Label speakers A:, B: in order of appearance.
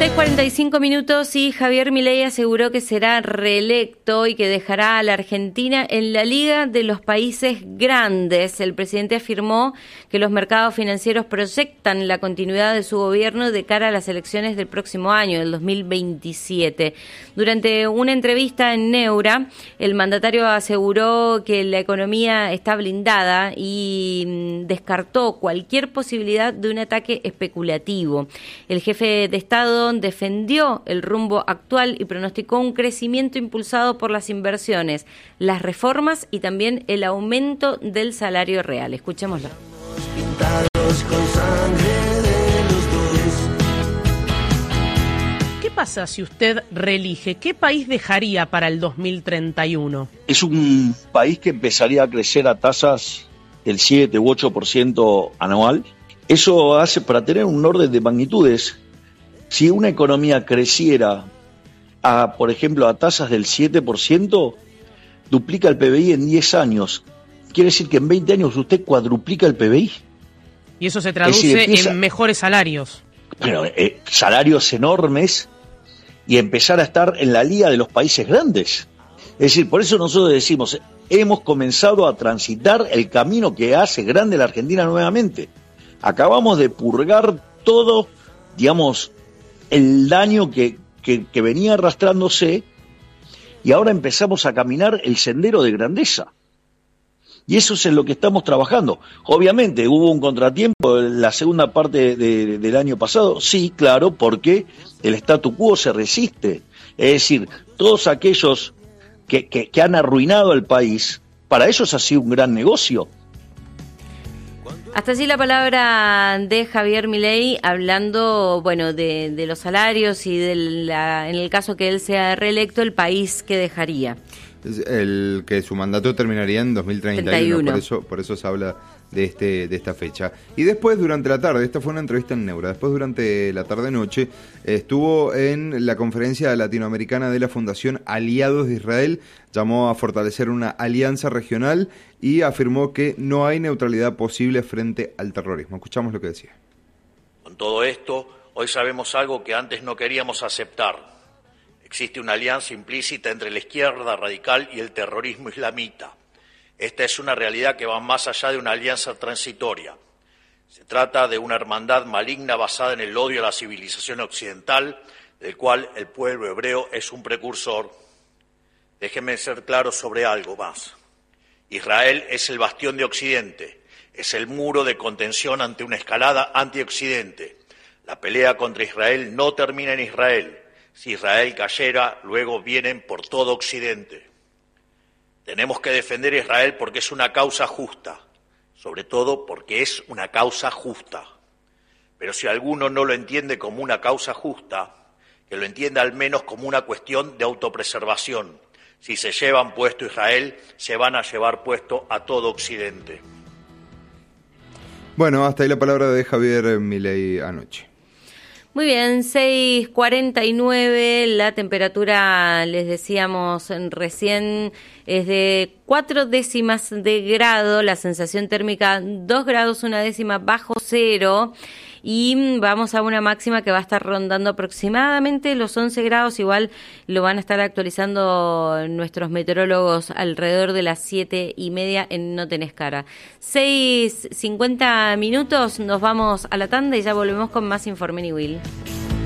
A: 6:45 y Javier Milei aseguró que será reelecto y que dejará a la Argentina en la liga de los países grandes. El presidente afirmó que los mercados financieros proyectan la continuidad de su gobierno de cara a las elecciones del próximo año, del 2027. Durante una entrevista en Neura, el mandatario aseguró que la economía está blindada y descartó cualquier posibilidad de un ataque especulativo. El jefe de Estado defendió el rumbo actual y pronosticó un crecimiento impulsado por las inversiones, las reformas y también el aumento del salario real. Escuchémoslo.
B: ¿Qué pasa si usted reelige? ¿Qué país dejaría para el 2031?
C: Es un país que empezaría a crecer a tasas del 7 u 8% anual. Eso hace, para tener un orden de magnitudes, si una economía creciera, por ejemplo, a tasas del 7%, duplica el PBI en 10 años. Quiere decir que en 20 años usted cuadruplica el PBI.
B: Y eso se traduce en mejores salarios.
C: Bueno, salarios enormes y empezar a estar en la liga de los países grandes. Es decir, por eso nosotros decimos, hemos comenzado a transitar el camino que hace grande la Argentina nuevamente. Acabamos de purgar todo, digamos, el daño que venía arrastrándose y ahora empezamos a caminar el sendero de grandeza. Y eso es en lo que estamos trabajando. Obviamente hubo un contratiempo en la segunda parte del año pasado, sí, claro, porque el statu quo se resiste. Es decir, todos aquellos que han arruinado el país, para ellos ha sido un gran negocio.
A: Hasta allí la palabra de Javier Milei hablando, bueno, de los salarios y en el caso que él sea reelecto, el país que dejaría.
D: El que su mandato terminaría en 2031, por eso se habla de esta fecha. Y después, durante la tarde, esta fue una entrevista en Neura, después durante la tarde-noche estuvo en la conferencia latinoamericana de la Fundación Aliados de Israel, llamó a fortalecer una alianza regional y afirmó que no hay neutralidad posible frente al terrorismo. Escuchamos lo que decía.
E: Con todo esto, hoy sabemos algo que antes no queríamos aceptar. Existe una alianza implícita entre la izquierda radical y el terrorismo islamita. Esta es una realidad que va más allá de una alianza transitoria. Se trata de una hermandad maligna basada en el odio a la civilización occidental, del cual el pueblo hebreo es un precursor. Déjenme ser claro sobre algo más. Israel es el bastión de Occidente, es el muro de contención ante una escalada anti-Occidente. La pelea contra Israel no termina en Israel. Si Israel cayera, luego vienen por todo Occidente. Tenemos que defender a Israel porque es una causa justa, sobre todo porque es una causa justa. Pero si alguno no lo entiende como una causa justa, que lo entienda al menos como una cuestión de autopreservación. Si se llevan puesto Israel, se van a llevar puesto a todo Occidente.
D: Bueno, hasta ahí la palabra de Javier Milei anoche.
A: Muy bien, 6:49, la temperatura, les decíamos recién, es de 4 décimas de grado, la sensación térmica 2 grados, 1 décima bajo cero, y vamos a una máxima que va a estar rondando aproximadamente los 11 grados, igual lo van a estar actualizando nuestros meteorólogos alrededor de las 7:30 en No Tenés Cara. 6:50, nos vamos a la tanda y ya volvemos con más Informe Will.